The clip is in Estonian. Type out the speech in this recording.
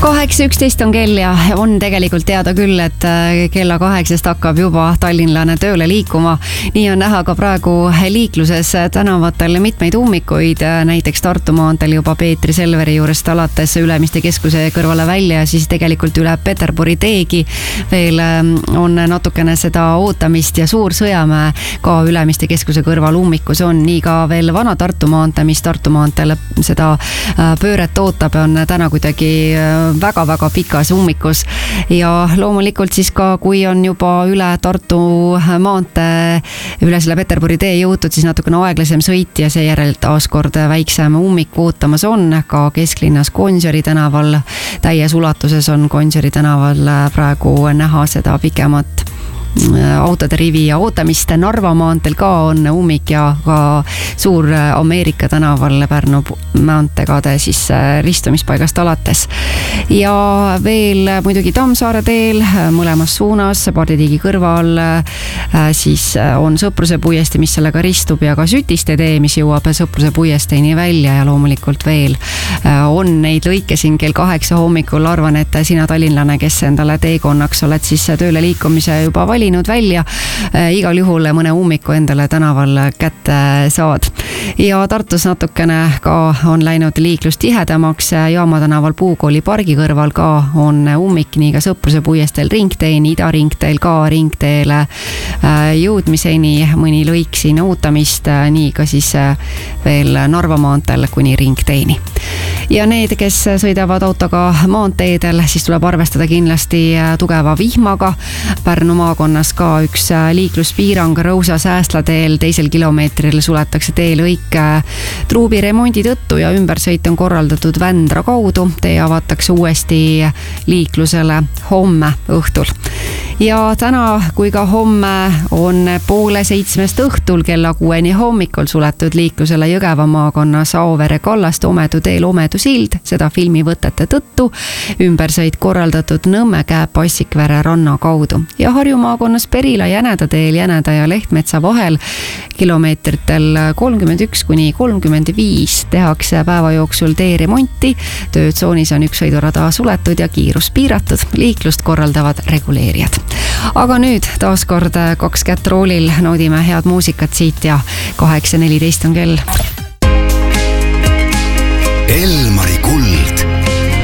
8:11 on kell ja on tegelikult teada küll, et kella 8 hakkab juba tallinlane tööle liikuma. Nii on näha ka praegu liikluses tänavatel mitmeid ummikuid, näiteks Tartu maanteel juba Peetri Selveri juurest alates Ülemiste keskuse kõrvale välja ja siis tegelikult üle Peterburi teegi veel on natukene seda ootamist ja Suur Sõjamäe ka Ülemiste keskuse kõrval ummikus on. Nii ka veel Vana Tartu maantee, mis Tartu maanteel seda pööret ootab, on täna kuidagi väga-väga pikas ummikus ja loomulikult siis ka, kui on juba üle Tartu maantee, üle selle Peterburi tee jõutud, siis natukene aeglasem sõit ja seejärel taaskord väiksem ummik ootamas on ka kesklinnas Gonsiori tänaval. Täies ulatuses on Gonsiori tänaval praegu näha seda pikemat autode rivi ja ootamist. Narva maanteel ka on ummik ja ka Suur Ameerika tänaval Pärnu maanteekade siis ristumispaigast alates. Ja veel muidugi Tammsaare teel mõlemas suunas, Parditiigi kõrval siis on Sõpruse puiestee, mis sellega ristub ja ka Sütiste tee, mis jõuab Sõpruse puiesteeni välja ja loomulikult veel on neid lõike siin kell 8 hommikul. Arvan, et sina tallinlane, kes endale teekonnaks oled siis tööle liikumise juba valinud välja, igal juhul mõne ummiku endale tänaval kätte saad. Ja Tartus natukene ka on läinud liiklus tihedamaks. Jaama tänaval Puukooli pargi kõrval ka on ummik, nii ka Sõpruse puiesteel ringteeni, Ida ringteel ka ringteele jõudmiseni mõni lõik siin ootamist, nii ka siis veel Narva maanteel kuni ringteeni. Ja need, kes sõidavad autoga maanteedel, siis tuleb arvestada kindlasti tugeva vihmaga. Pärnu maakonnas ka üks liikluspiirang Rõusa Säästla teel 2 kilomeetril suletakse teelõik truubi remondi tõttu ja ümbersõit on korraldatud Vändra kaudu. Tee avatakse uuesti liiklusele homme õhtul. Ja täna kui ka homme on 6:30 õhtul kella 6 hommikul suletud liiklusele Jõgeva maakonnas Auvere kallast Omedu teel Omedu sild, seda filmivõtete tõttu. Ümbersõit korraldatud Nõmme-Käe Passikvere ranna kaudu. Ja Harju maakonnas Perila Jäneda teel Jäneda ja Lehtmetsa vahel kilomeetritel 31 kuni 35 tehakse päeva jooksul tee remonti. Töötsoonis on üks sõidurada suletud ja kiirus piiratud. Liiklust korraldavad reguleerijad. Aga nüüd taaskord 2 kätt roolil, naudime head muusikat siit ja 8:14 on kell. Elmari